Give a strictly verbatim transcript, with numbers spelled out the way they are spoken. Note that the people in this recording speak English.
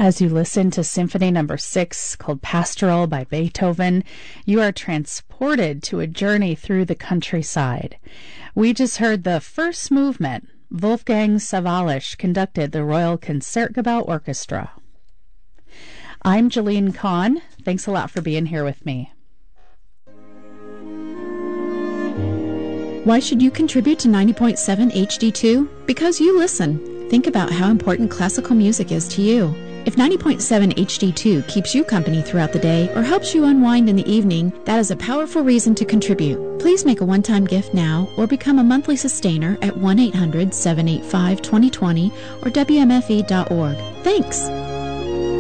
As you listen to Symphony Number Six, called Pastoral by Beethoven, you are transported to a journey through the countryside. We just heard the first movement. Wolfgang Sawallisch conducted the Royal Concertgebouw Orchestra. I'm Jeline Kahn. Thanks a lot for being here with me. Why should you contribute to ninety point seven H D two? Because you listen. Think about how important classical music is to you. If ninety point seven H D two keeps you company throughout the day or helps you unwind in the evening, that is a powerful reason to contribute. Please make a one-time gift now or become a monthly sustainer at one eight hundred seven eight five two zero two zero or W M F E dot org. Thanks!